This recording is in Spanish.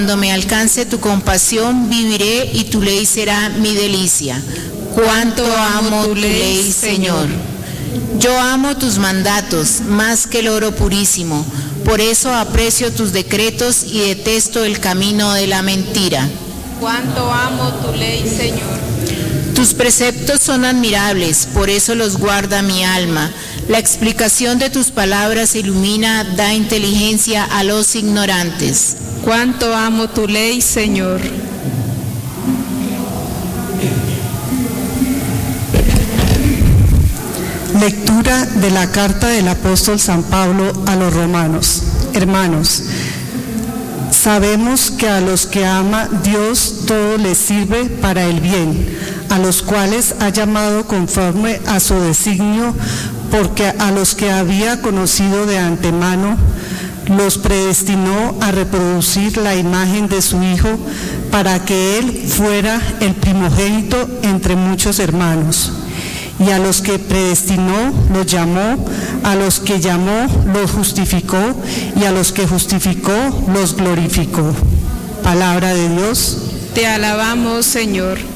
Cuando me alcance tu compasión, viviré y tu ley será mi delicia. Cuánto amo tu ley, Señor. Yo amo tus mandatos más que el oro purísimo. Por eso aprecio tus decretos y detesto el camino de la mentira. Cuánto amo tu ley, Señor. Tus preceptos son admirables, por eso los guarda mi alma. La explicación de tus palabras ilumina, da inteligencia a los ignorantes. Cuánto amo tu ley, Señor. Lectura de la carta del apóstol San Pablo a los romanos. Hermanos, sabemos que a los que ama Dios todo les sirve para el bien, a los cuales ha llamado conforme a su designio, porque a los que había conocido de antemano, los predestinó a reproducir la imagen de su Hijo, para que Él fuera el primogénito entre muchos hermanos. Y a los que predestinó, los llamó, a los que llamó, los justificó, y a los que justificó, los glorificó. Palabra de Dios. Te alabamos, Señor.